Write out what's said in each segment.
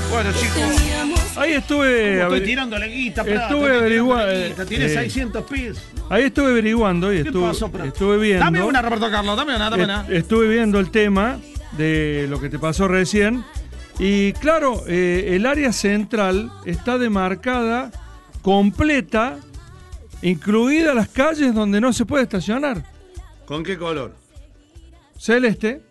Bueno, chicos. Ahí estuve. Estoy tirando la guita, Prato. Estuve averiguando. Tiene 600 pies. Ahí estuve averiguando y ¿Qué pasó, Prato? estuve viendo. Dame una, Roberto Carlos, dame una. Estuve viendo el tema de lo que te pasó recién. Y claro, el área central está demarcada, completa, incluidas las calles donde no se puede estacionar. ¿Con qué color? Celeste.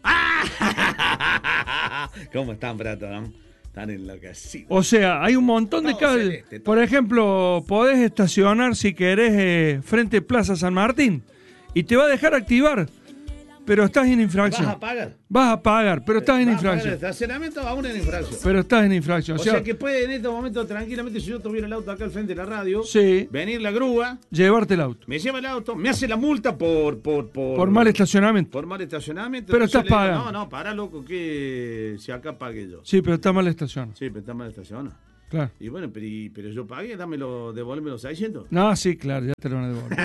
¿Cómo están, Prato? ¿No? Están enloquecidos. O sea, hay un montón de calles. Celeste, Por ejemplo, podés estacionar si querés frente a Plaza San Martín y te va a dejar activar, pero estás en infracción. ¿Vas a pagar? Vas a pagar, pero estás en ¿Vas a pagar infracción. el estacionamiento aún en infracción? Pero estás en infracción. O sea que puede en este momento tranquilamente, si yo tuviera el auto acá al frente de la radio, sí, venir la grúa, llevarte el auto. me lleva el auto, me hace la multa por mal estacionamiento. Por mal estacionamiento. Pero Entonces estás le digo, pagando. No, para, loco, que si acá pagué yo. Sí, pero está mal estacionado. Sí, pero está mal estacionado. Claro. Y bueno, pero yo pagué, devolverme los 600. No, sí, claro, ya te lo van a devolver.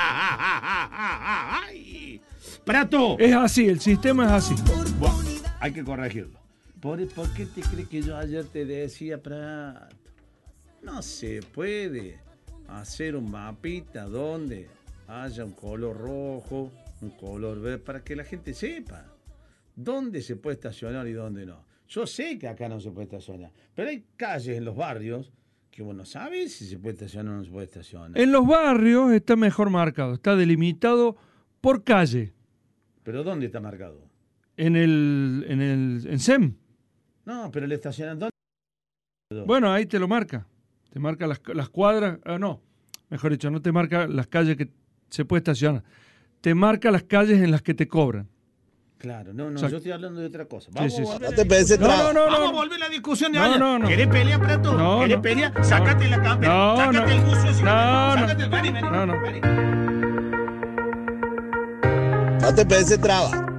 ¡Ay! ¡Prato! Es así, el sistema es así. Bueno, hay que corregirlo. ¿Por qué te crees que yo ayer te decía, Prato? No se puede hacer un mapita donde haya un color rojo, un color verde, para que la gente sepa dónde se puede estacionar y dónde no. Yo sé que acá no se puede estacionar, pero hay calles en los barrios que vos no sabes si se puede estacionar o no se puede estacionar. En los barrios está mejor marcado, está delimitado por calle. ¿Pero dónde está marcado? En SEM. No, pero el estacionamiento... Bueno, ahí te lo marca. Te marca las cuadras. No, mejor dicho, no te marca las calles que se puede estacionar. Te marca las calles en las que te cobran. Claro, no, O sea, yo estoy hablando de otra cosa. Sí, sí. No te pensé no. Vamos a volver a la discusión de ayer. No. ¿Querés pelear, Prato? No, ¿Querés no. pelear? Sácate la campera. No, Sácate el buzo. No. Vení. No. Vení. No te pensé traba.